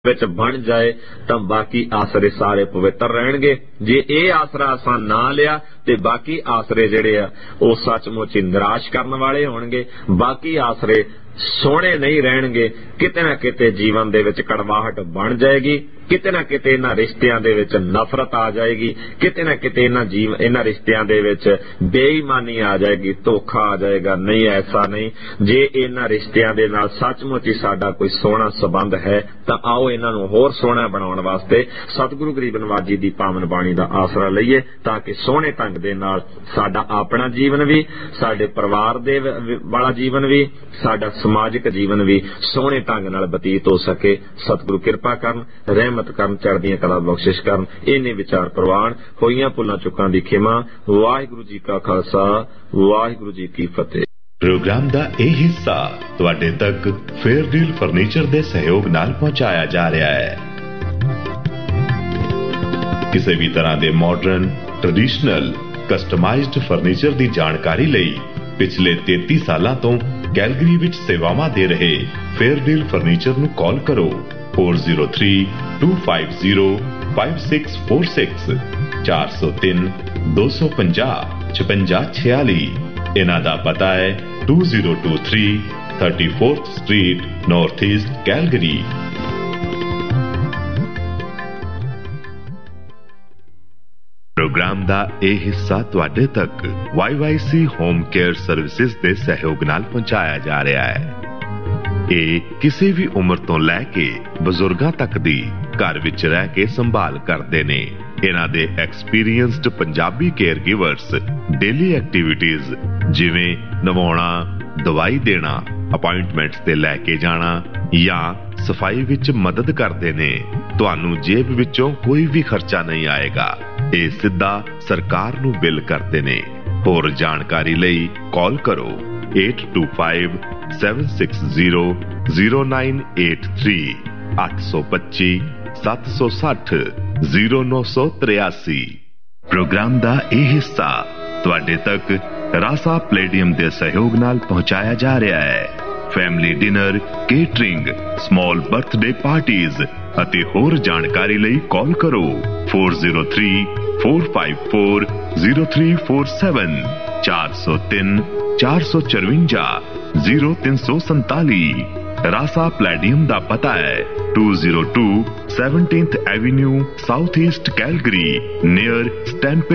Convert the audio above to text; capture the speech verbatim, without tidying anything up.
ਵਿੱਚ ਬਣ ਜਾਏ ਤਾਂ ਬਾਕੀ ਆਸਰੇ ਸਾਰੇ ਪਵਿੱਤਰ ਰਹਿਣਗੇ। ਜੇ ਇਹ ਆਸਰਾ ਅਸਾਂ ਨਾ ਲਿਆ ਤੇ ਬਾਕੀ ਆਸਰੇ ਜਿਹੜੇ ਆ ਉਹ ਸੱਚਮੁੱਚ ਹੀ ਨਿਰਾਸ਼ ਕਰਨ ਵਾਲੇ ਹੋਣਗੇ। ਬਾਕੀ ਆਸਰੇ ਸੋਹਣੇ ਨਹੀਂ ਰਹਿਣਗੇ। ਕਿਤੇ ਨਾ ਕਿਤੇ ਜੀਵਨ ਦੇ ਵਿੱਚ ਕੜਵਾਹਟ ਬਣ ਜਾਏਗੀ, ਕਿਤੇ ਨਾ ਕਿਤੇ ਇਹਨਾਂ ਰਿਸ਼ਤਿਆਂ ਦੇ ਵਿੱਚ ਨਫ਼ਰਤ ਆ ਜਾਏਗੀ, ਕਿਤੇ ਨਾ ਕਿਤੇ ਇਹਨਾਂ ਜੀਵ ਇਹਨਾਂ ਰਿਸ਼ਤਿਆਂ ਦੇ ਵਿੱਚ ਬੇਈਮਾਨੀ ਆ ਜਾਏਗੀ, ਧੋਖਾ ਆ ਜਾਏਗਾ। ਨਹੀਂ, ਐਸਾ ਨਹੀਂ। ਜੇ ਇਹਨਾਂ ਰਿਸ਼ਤਿਆਂ ਦੇ ਨਾਲ ਸੱਚਮੁੱਚ ਹੀ ਸਾਡਾ ਕੋਈ ਸੋਹਣਾ ਸੰਬੰਧ ਹੈ ਤਾਂ ਆਓ ਇਹਨਾਂ ਨੂੰ ਹੋਰ ਸੋਹਣਾ ਬਣਾਉਣ ਵਾਸਤੇ ਸਤਿਗੁਰੂ ਗਰੀਬ ਨਵਾਜ ਜੀ ਦੀ ਪਾਵਨ ਬਾਣੀ ਦਾ ਆਸਰਾ ਲਈਏ, ਤਾਂ ਕਿ ਸੋਹਣੇ ਢੰਗ ਦੇ ਨਾਲ ਸਾਡਾ ਆਪਣਾ ਜੀਵਨ ਵੀ, ਸਾਡੇ ਪਰਿਵਾਰ ਦੇ ਵਾਲਾ ਜੀਵਨ ਵੀ, ਸਾਡਾ ਸਮਾਜਿਕ ਜੀਵਨ ਵੀ ਸੋਹਣੇ ਢੰਗ ਨਾਲ ਬਤੀਤ ਹੋ ਸਕੇ। ਸਤਿਗੁਰੂ ਕਿਰਪਾ ਕਰਨ, ਰਹਿਮਤ ਕਰਨ, ਚੜ੍ਹਦੀਆਂ ਕਲਾ ਬਖਸ਼ਿਸ਼ ਕਰਨ। ਇਹਨੇ ਵਿਚਾਰ ਪ੍ਰਵਾਨ, ਹੋਈਆਂ ਭੁੱਲਾਂ ਚੁੱਕਾਂ ਦੀ ਖਿਮਾ। ਵਾਹਿਗੁਰੂ ਜੀ ਕਾ ਖਾਲਸਾ, ਵਾਹਿਗੁਰੂ ਜੀ ਕੀ ਫਤਿਹ। ਪ੍ਰੋਗਰਾਮ ਦਾ ਇਹ ਹਿੱਸਾ ਤੁਹਾਡੇ ਤੱਕ ਫੇਅਰਡੀਲ ਫਰਨੀਚਰ ਦੇ ਸਹਿਯੋਗ ਨਾਲ ਪਹੁੰਚਾਇਆ ਜਾ ਰਿਹਾ ਹੈ। ਕਿਸੇ ਵੀ ਤਰ੍ਹਾਂ ਦੇ ਮਾਡਰਨ, ਟ੍ਰੈਡੀਸ਼ਨਲ, ਕਸਟਮਾਈਜ਼ਡ ਫਰਨੀਚਰ ਦੀ ਜਾਣਕਾਰੀ ਲਈ ਪਿਛਲੇ ਤੇਤੀ ਸਾਲਾਂ ਤੋਂ ਕੈਲਗਰੀ ਵਿੱਚ ਸੇਵਾਵਾਂ ਦੇ ਰਹੇ ਫੇਅਰਡੀਲ ਫਰਨੀਚਰ ਨੂੰ ਕਾਲ ਕਰੋ four zero three two five zero five six four six ਚਾਰ ਸੌ ਤਿੰਨ ਦੋ ਸੌ ਪੰਜਾਹ ਛਪੰਜਾ ਛਿਆਲੀ। ਇਹਨਾਂ ਦਾ ਪਤਾ ਹੈ two zero two three thirty-fourth Street, North East, Calgary। Programme ਦਾ ਇਹ ਹਿੱਸਾ ਤੁਹਾਡੇ ਤੱਕ why Y C home care services ਦੇ ਸਹਿਯੋਗ ਨਾਲ ਪਹੁੰਚਾਇਆ ਜਾ ਰਿਹਾ ਹੈ। ਇਹ ਕਿਸੇ ਵੀ ਉਮਰ ਤੋਂ ਲੈ ਕੇ ਬਜ਼ੁਰਗਾਂ ਤੱਕ ਦੀ ਘਰ ਵਿੱਚ ਰਹਿ ਕੇ ਸੰਭਾਲ ਕਰਦੇ ਨੇ। ਇਹਨਾਂ ਦੇ experienced Punjabi care ਗਿਵਰਸ daily activities ਜਿਵੇਂ ਨਵਾਉਣਾ, ਦਵਾਈ ਦੇਣਾ, ਅਪਾਇੰਟਮੈਂਟਸ ਤੇ ਲੈ ਕੇ ਜਾਣਾ ਜਾਂ ਸਫਾਈ ਵਿੱਚ ਮਦਦ ਕਰਦੇ ਨੇ। ਤੁਹਾਨੂੰ ਜੇਬ ਵਿੱਚੋਂ ਕੋਈ ਵੀ ਖਰਚਾ ਨਹੀਂ ਆਏਗਾ। ਇਹ ਸਿੱਧਾ ਸਰਕਾਰ ਨੂੰ ਬਿੱਲ ਕਰਦੇ ਨੇ। ਹੋਰ ਜਾਣਕਾਰੀ ਲਈ ਕਾਲ ਕਰੋ eight two five seven six zero zero nine eight three ਅੱਠ ਸੌ ਪੱਚੀ ਸੱਤ ਸੌ ਸੱਠ ਜ਼ੀਰੋ ਨੌ ਸੌ ਤਰਿਆਸੀ। ਪ੍ਰੋਗਰਾਮ ਦਾ ਇਹ ਹਿੱਸਾ ਤੁਹਾਡੇ ਤੱਕ ਰਾਸਾ ਪਲੇਡੀਅਮ ਦੇ ਸਹਿਯੋਗ ਨਾਲ ਪਹੁੰਚਾਇਆ ਜਾ ਰਿਹਾ ਹੈ। Family dinner, catering, small birthday parties ਅਤੇ ਹੋਰ ਜਾਣਕਾਰੀ ਲਈ ਕਾਲ ਕਰੋ four zero three four five four zero three four seven ਚਾਰ ਸੌ ਤਿੰਨ ਚਾਰ ਸੌ ਚਰਵੰਜਾ ਜ਼ੀਰੋ ਤਿੰਨ ਸੌ ਸੰਤਾਲੀ। ਰਾਸਾ ਪਲੇਡੀਅਮ ਦਾ ਪਤਾ ਹੈ two zero two seventeenth Avenue, South East, Calgary, near Stamp